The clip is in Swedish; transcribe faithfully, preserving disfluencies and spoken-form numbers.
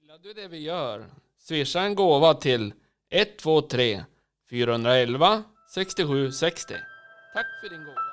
Gillar du det vi gör? Swisha en gåva till ett två tre fyra ett ett sextiosju sextio. Tack för din gåva.